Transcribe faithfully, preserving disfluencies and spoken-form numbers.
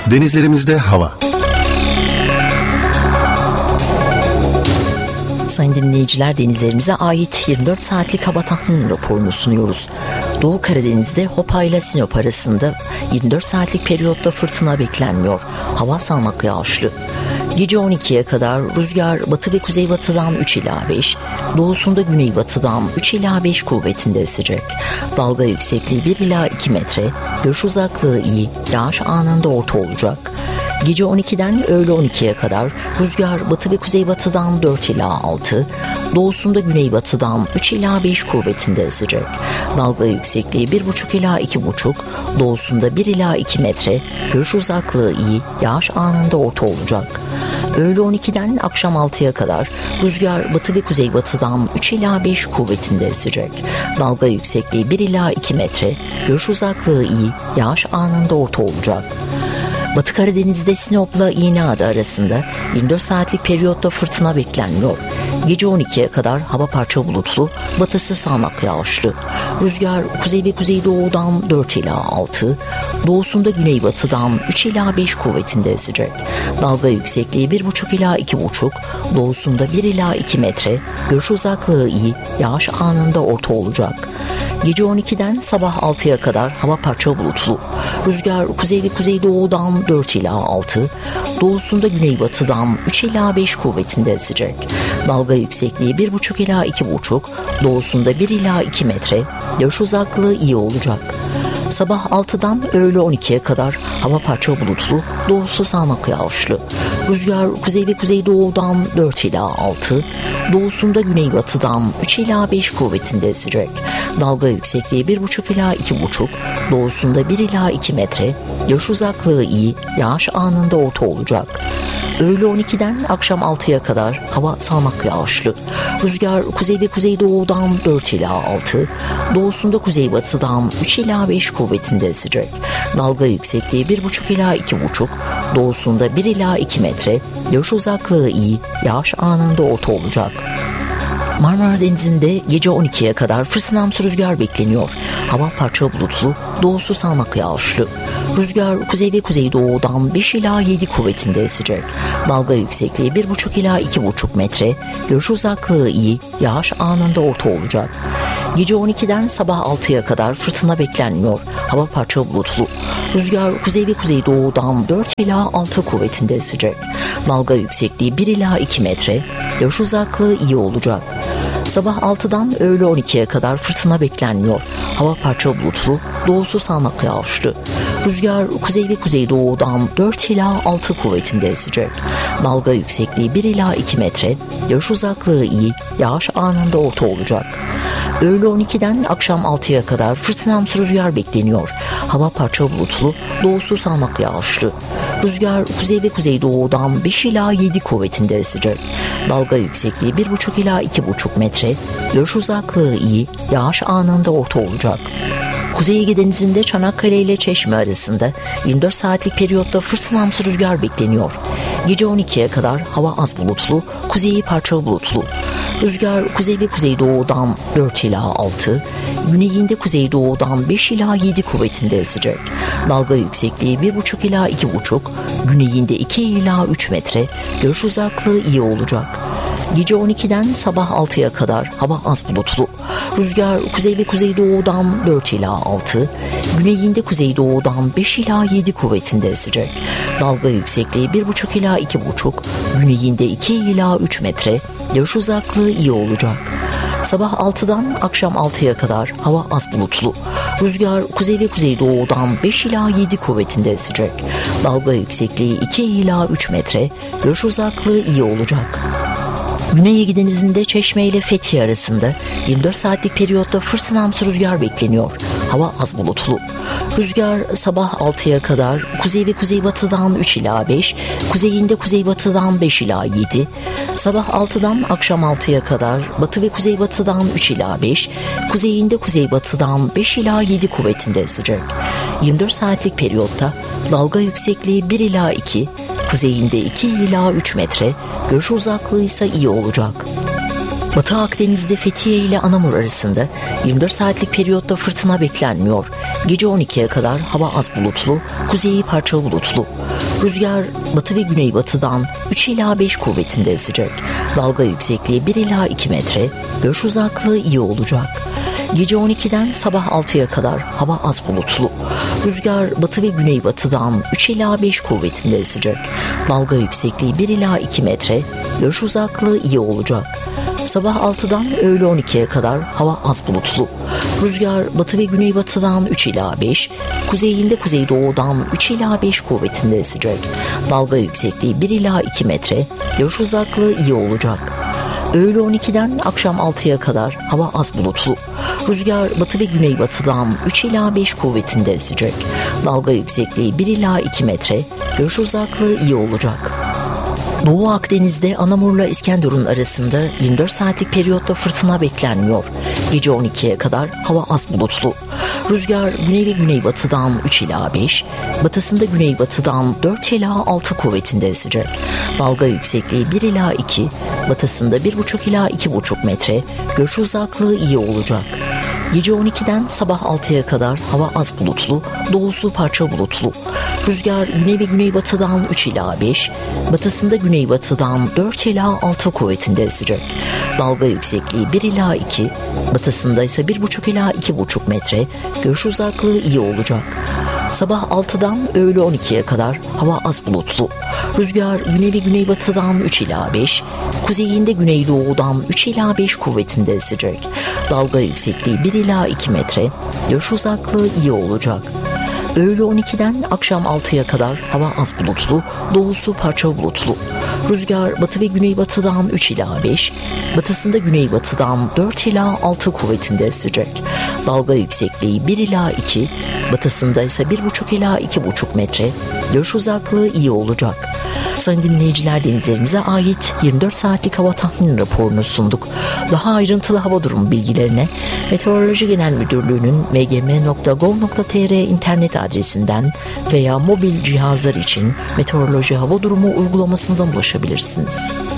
Denizlerimizde hava. Sayın dinleyiciler, denizlerimize ait yirmi dört saatlik hava tahmini raporunu sunuyoruz. Doğu Karadeniz'de Hopa ile Sinop arasında yirmi dört saatlik periyotta fırtına beklenmiyor. Hava sağanak yağışlı. Gece on ikiye kadar rüzgar batı ve kuzeybatıdan üç ila beş, doğusunda güneybatıdan üç ila beş kuvvetinde esecek. Dalga yüksekliği bir ila iki metre, görüş uzaklığı iyi, yağış anında orta olacak. Gece on ikiden öğle on ikiye kadar rüzgar batı ve kuzeybatıdan dört ila altı, doğusunda güneybatıdan üç ila beş kuvvetinde esecek. Dalga yüksekliği bir buçuk ila iki buçuk, doğusunda bir ila iki metre, görüş uzaklığı iyi, yağış anında orta olacak. Öğle on ikiden akşam altıya kadar rüzgar batı ve kuzeybatıdan üç ila beş kuvvetinde esecek. Dalga yüksekliği bir ila iki metre, görüş uzaklığı iyi, yağış anında orta olacak. Batı Karadeniz'de Sinop'la İğneada arasında yirmi dört saatlik periyotta fırtına beklenmiyor. Gece on ikiye kadar hava parça bulutlu, batısı sağanak yağışlı. Rüzgar kuzey ve kuzeydoğudan dört ila altı, doğusunda güneybatıdan üç ila beş kuvvetinde esecek. Dalga yüksekliği bir buçuk ila iki buçuk, doğusunda bir ila iki metre, görüş uzaklığı iyi, yağış anında orta olacak. Gece on ikiden sabah altıya kadar hava parça bulutlu. Rüzgar kuzey ve kuzeydoğudan dört ila altı, doğusunda güneybatıdan üç ila beş kuvvetinde esecek. Dalga yüksekliği bir buçuk ila iki buçuk, doğusunda bir ila iki metre, görüş uzaklığı iyi olacak. Sabah altıdan öğle on ikiye kadar hava parça bulutlu, doğusu sağanak yağışlı. Rüzgar kuzey ve kuzeydoğudan dört ila altı, doğusunda güneybatıdan üç ila beş kuvvetinde esecek. Dalga yüksekliği bir buçuk ila iki buçuk, doğusunda bir ila iki metre, görüş uzaklığı iyi, yağış anında orta olacak. Öğle on ikiden akşam altıya kadar hava sağanak yağışlı. Rüzgar kuzey ve kuzeydoğudan dört ila altı, doğusunda kuzeybatıdan üç ila beş kuvvetinde esecek. Dalga yüksekliği bir buçuk ila iki buçuk, doğusunda bir ila iki metre, görüş uzaklığı iyi, yağış anında orta olacak. Marmara Denizi'nde gece on ikiye kadar fırtınamsı rüzgar bekleniyor. Hava parça bulutlu, doğusu sağanak yağışlı. Rüzgar kuzey ve kuzeydoğudan beş ila yedi kuvvetinde esecek. Dalga yüksekliği bir buçuk ila iki buçuk metre, görüş uzaklığı iyi, yağış anında orta olacak. Gece on ikiden sabah altıya kadar fırtına beklenmiyor. Hava parça bulutlu. Rüzgar kuzey ve kuzeydoğudan dört ila altı kuvvetinde esecek. Dalga yüksekliği bir ila iki metre, görüş uzaklığı iyi olacak. Sabah altıdan öğle on ikiye kadar fırtına beklenmiyor. Hava parça bulutlu, doğusu sağanak yağışlı. Rüzgar kuzey ve kuzeydoğudan dört ila altı kuvvetinde esecek. Dalga yüksekliği bir ila iki metre, görüş uzaklığı iyi, yağış anında orta olacak. Öğle on ikiden akşam altıya kadar fırtınamsı rüzgar bekleniyor. Hava parça bulutlu, doğusu sağanak yağışlı. Rüzgar kuzey ve kuzeydoğudan beş ila yedi kuvvetinde esecek. Dalga yüksekliği bir buçuk ila iki buçuk metre, görüş uzaklığı iyi, yağış anında orta olacak. Kuzey Ege Denizi'nde Çanakkale ile Çeşme arasında yirmi dört saatlik periyotta fırtınamsı rüzgar bekleniyor. Gece on ikiye kadar hava az bulutlu, kuzeyi parçalı bulutlu. Rüzgar kuzey ve kuzeydoğudan dört ila altı, güneyinde kuzeydoğudan beş ila yedi kuvvetinde esecek. Dalga yüksekliği bir buçuk ila iki buçuk, güneyinde iki ila üç metre, görüş uzaklığı iyi olacak. Gece on ikiden sabah altıya kadar hava az bulutlu. Rüzgar kuzey ve kuzeydoğudan dört ila altı, güneyinde kuzeydoğudan beş ila yedi kuvvetinde esecek. Dalga yüksekliği bir buçuk ila iki buçuk, güneyinde iki ila üç metre, görüş uzaklığı iyi olacak. Sabah altıdan akşam altıya kadar hava az bulutlu. Rüzgar kuzey ve kuzeydoğudan beş ila yedi kuvvetinde esecek. Dalga yüksekliği iki ila üç metre, görüş uzaklığı iyi olacak. Güney Ege Denizi'nde Çeşme ile Fethiye arasında yirmi dört saatlik periyotta fırtınamsı rüzgar bekleniyor. Hava az bulutlu. Rüzgar sabah altıya kadar kuzey ve kuzeybatıdan üç ila beş, kuzeyinde kuzeybatıdan beş ila yedi, sabah altıdan akşam altıya kadar batı ve kuzeybatıdan üç ila beş, kuzeyinde kuzeybatıdan beş ila yedi kuvvetinde esecek. yirmi dört saatlik periyotta dalga yüksekliği bir ila iki, kuzeyinde iki ila üç metre, görüş uzaklığı ise iyi olacak. Batı Akdeniz'de Fethiye ile Anamur arasında yirmi dört saatlik periyotta fırtına beklenmiyor. Gece on ikiye kadar hava az bulutlu, kuzeyi parça bulutlu. Rüzgar batı ve güneybatıdan üç ila beş kuvvetinde esecek. Dalga yüksekliği bir ila iki metre, görüş uzaklığı iyi olacak. Gece on ikiden sabah altıya kadar hava az bulutlu. Rüzgar batı ve güneybatıdan üç ila beş kuvvetinde esecek. Dalga yüksekliği bir ila iki metre, görüş uzaklığı iyi olacak. Sabah altıdan öğle on ikiye kadar hava az bulutlu. Rüzgar batı ve güneybatıdan üç ila beş, kuzeyinde kuzeydoğudan üç ila beş kuvvetinde esecek. Dalga yüksekliği bir ila iki metre, görüş uzaklığı iyi olacak. Öğle on ikiden akşam altıya kadar hava az bulutlu. Rüzgar batı ve güneybatıdan üç ila beş kuvvetinde esecek. Dalga yüksekliği bir ila iki metre, görüş uzaklığı iyi olacak. Doğu Akdeniz'de Anamur'la İskenderun arasında yirmi dört saatlik periyotta fırtına beklenmiyor. Gece on ikiye kadar hava az bulutlu. Rüzgar güney ve güneybatıdan üç ila beş, batısında güneybatıdan dört ila altı kuvvetinde esecek. Dalga yüksekliği bir ila iki, batısında bir buçuk ila iki buçuk metre, görüş uzaklığı iyi olacak. Gece on ikiden sabah altıya kadar hava az bulutlu, doğusu parça bulutlu. Rüzgar güney ve güneybatıdan üç ila beş, batısında güneybatıdan dört ila altı kuvvetinde esecek. Dalga yüksekliği bir ila iki, batısında ise bir buçuk ila iki buçuk metre, görüş uzaklığı iyi olacak. Sabah altıdan öğle on ikiye kadar hava az bulutlu. Rüzgar güney ve güneybatıdan üç ila beş, kuzeyinde güneydoğudan üç ila beş kuvvetinde esecek. Dalga yüksekliği bir ila iki metre, görüş uzaklığı iyi olacak. Öğle on ikiden akşam altıya kadar hava az bulutlu, doğusu parça bulutlu. Rüzgar batı ve güneybatıdan üç ila beş, batısında güneybatıdan dört ila altı kuvvetinde esecek. Dalga yüksekliği bir ila iki, batısında ise bir buçuk ila iki buçuk metre, görüş uzaklığı iyi olacak. Sayın dinleyiciler, denizlerimize ait yirmi dört saatlik hava tahmini raporunu sunduk. Daha ayrıntılı hava durumu bilgilerine Meteoroloji Genel Müdürlüğü'nün m g m nokta gov nokta t r internet adresinden veya mobil cihazlar için meteoroloji hava durumu uygulamasından ulaşabilirsiniz.